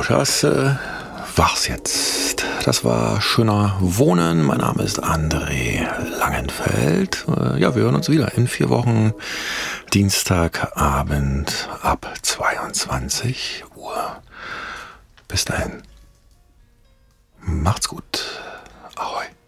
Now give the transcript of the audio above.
das war's jetzt. Das war Schöner Wohnen. Mein Name ist André Langenfeld. Ja, wir hören uns wieder in 4 Wochen. Dienstagabend ab 22 Uhr. Bis dahin. Macht's gut. Ahoi.